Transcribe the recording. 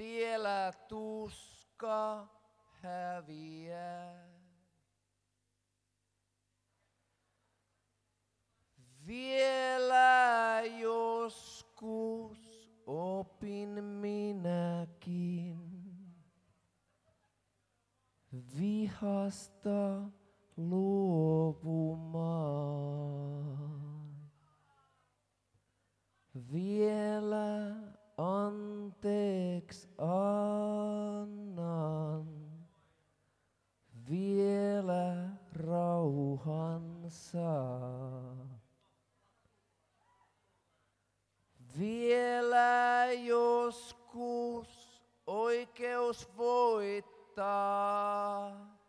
Vielä tuska häviää. Vielä joskus opin minäkin vihasta luopumaan. Vielä anteeksi annan, vielä rauhan saa. Vielä joskus oikeus voittaa.